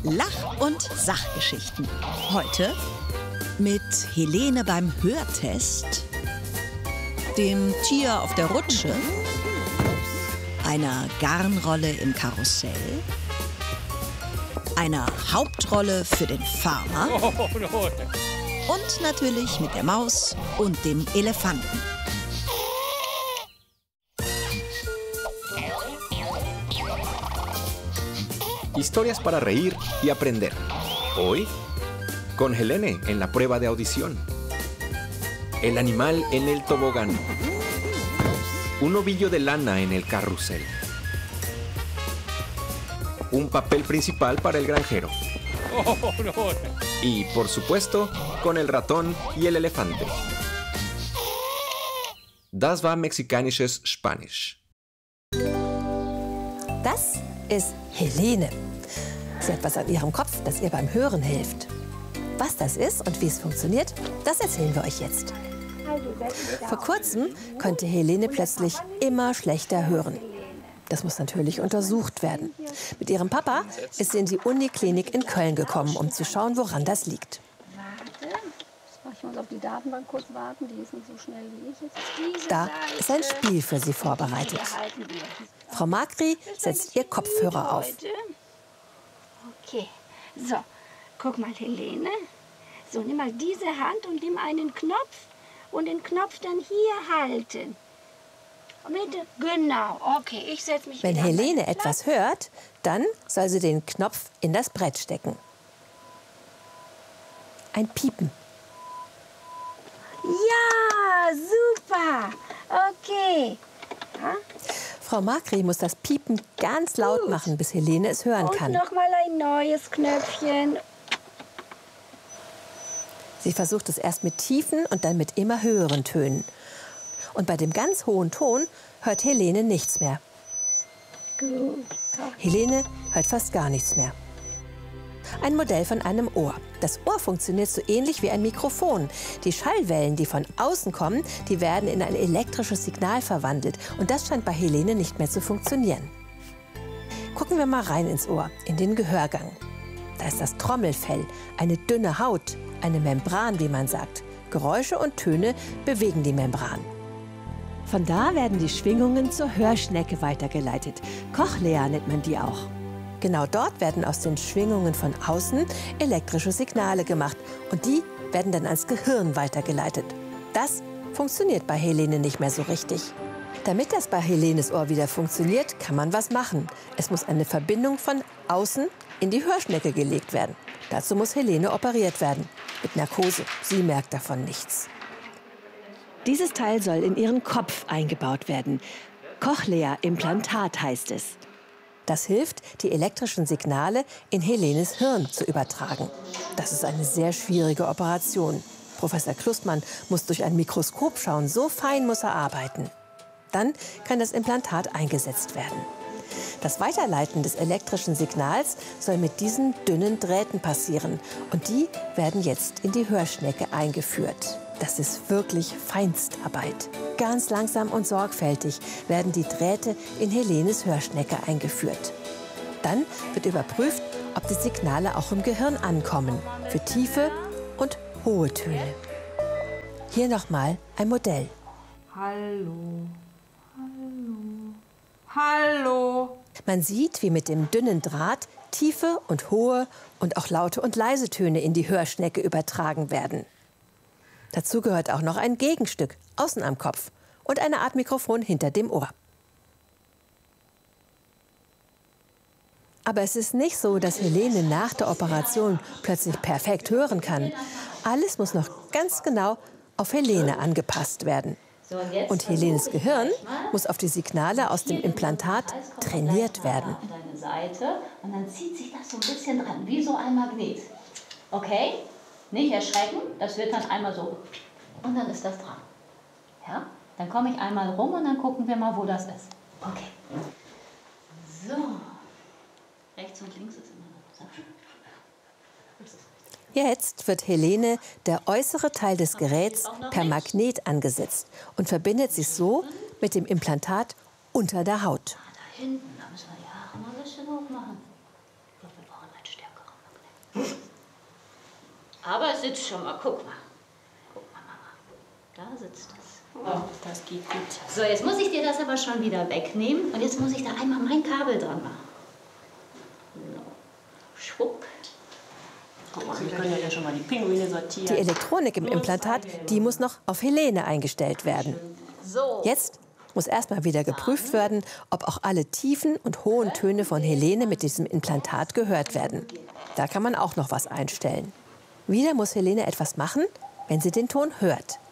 Lach- und Sachgeschichten. Heute mit Helene beim Hörtest, dem Tier auf der Rutsche, einer Garnrolle im Karussell, einer Hauptrolle für den Farmer und natürlich mit der Maus und dem Elefanten. Historias para reír y aprender. Hoy, con Helene en la prueba de audición. El animal en el tobogán. Un ovillo de lana en el carrusel. Un papel principal para el granjero. Y, por supuesto, con el ratón y el elefante. Das war mexikanisches Spanisch. Das ist Helene. Sie hat was an ihrem Kopf, das ihr beim Hören hilft. Was das ist und wie es funktioniert, das erzählen wir euch jetzt. Vor kurzem konnte Helene plötzlich immer schlechter hören. Das muss natürlich untersucht werden. Mit ihrem Papa ist sie in die Uniklinik in Köln gekommen, um zu schauen, woran das liegt. Ich muss auf die Datenbank kurz warten, die ist nicht so schnell wie ich jetzt. Da ist ein Spiel für sie vorbereitet. Frau Makri setzt ihr Kopfhörer auf. Okay, so, guck mal, Helene. So, nimm mal diese Hand und nimm einen Knopf und den Knopf dann hier halten. Bitte, genau, okay, ich setze mich Wenn wieder Helene etwas hört, dann soll sie den Knopf in das Brett stecken. Ein Piepen. Ja, super, okay. Ja? Frau Makri muss das Piepen ganz laut machen, bis Helene es hören kann. Und noch mal ein neues Knöpfchen. Sie versucht es erst mit tiefen und dann mit immer höheren Tönen. Und bei dem ganz hohen Ton hört Helene nichts mehr. Gut. Helene hört fast gar nichts mehr. Ein Modell von einem Ohr. Das Ohr funktioniert so ähnlich wie ein Mikrofon. Die Schallwellen, die von außen kommen, die werden in ein elektrisches Signal verwandelt. Und das scheint bei Helene nicht mehr zu funktionieren. Gucken wir mal rein ins Ohr, in den Gehörgang. Da ist das Trommelfell, eine dünne Haut, eine Membran, wie man sagt. Geräusche und Töne bewegen die Membran. Von da werden die Schwingungen zur Hörschnecke weitergeleitet. Cochlea nennt man die auch. Genau dort werden aus den Schwingungen von außen elektrische Signale gemacht. Und die werden dann ans Gehirn weitergeleitet. Das funktioniert bei Helene nicht mehr so richtig. Damit das bei Helenes Ohr wieder funktioniert, kann man was machen. Es muss eine Verbindung von außen in die Hörschnecke gelegt werden. Dazu muss Helene operiert werden. Mit Narkose. Sie merkt davon nichts. Dieses Teil soll in ihren Kopf eingebaut werden. Cochlea-Implantat heißt es. Das hilft, die elektrischen Signale in Helenes Hirn zu übertragen. Das ist eine sehr schwierige Operation. Professor Klustmann muss durch ein Mikroskop schauen, so fein muss er arbeiten. Dann kann das Implantat eingesetzt werden. Das Weiterleiten des elektrischen Signals soll mit diesen dünnen Drähten passieren. Und die werden jetzt in die Hörschnecke eingeführt. Das ist wirklich Feinstarbeit. Ganz langsam und sorgfältig werden die Drähte in Helenes Hörschnecke eingeführt. Dann wird überprüft, ob die Signale auch im Gehirn ankommen. Für tiefe und hohe Töne. Hier nochmal ein Modell. Hallo, hallo, hallo. Man sieht, wie mit dem dünnen Draht tiefe und hohe und auch laute und leise Töne in die Hörschnecke übertragen werden. Dazu gehört auch noch ein Gegenstück außen am Kopf und eine Art Mikrofon hinter dem Ohr. Aber es ist nicht so, dass Helene nach der Operation plötzlich perfekt hören kann. Alles muss noch ganz genau auf Helene angepasst werden. Und Helenes Gehirn muss auf die Signale aus dem Implantat trainiert werden. Und dann zieht sich das so ein bisschen dran, wie so ein Magnet. Okay? Nicht erschrecken, das wird dann einmal so. Und dann ist das dran. Ja? Dann komme ich einmal rum und dann gucken wir mal, wo das ist. Okay. So. Rechts und links ist immer noch. Jetzt wird Helene der äußere Teil des Geräts per Magnet angesetzt und verbindet sich so mit dem Implantat unter der Haut. Da hinten, da müssen wir die Haare mal ein bisschen hoch machen. Wir brauchen einen stärkeren. sitzt schon mal. Guck mal. Guck mal, Mama. Da sitzt es. Oh, das geht gut. So, jetzt muss ich dir das aber schon wieder wegnehmen. Und jetzt muss ich da einmal mein Kabel dran machen. So. Schwupp. Guck mal, wir können ja schon mal die Pinguine sortieren. Die Elektronik im Implantat, die muss noch auf Helene eingestellt werden. So. Jetzt muss erstmal wieder geprüft werden, ob auch alle tiefen und hohen Töne von Helene mit diesem Implantat gehört werden. Da kann man auch noch was einstellen. Wieder muss Helene etwas machen, wenn sie den Ton hört.